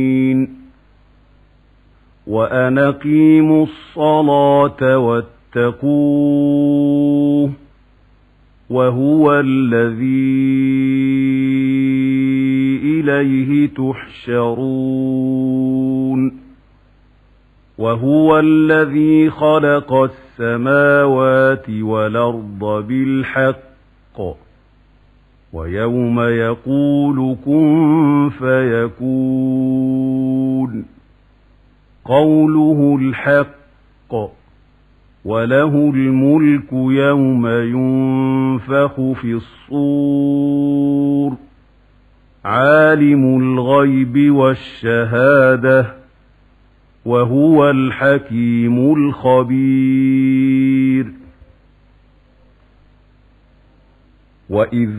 وأن أقيموا الصلاة واتقوه وهو الذي إليه تحشرون وهو الذي خلق السماوات والأرض بالحق ويوم يقول كن فيكون قوله الحق وله الملك يوم ينفخ في الصور عالم الغيب والشهادة وهو الحكيم الخبير. وإذ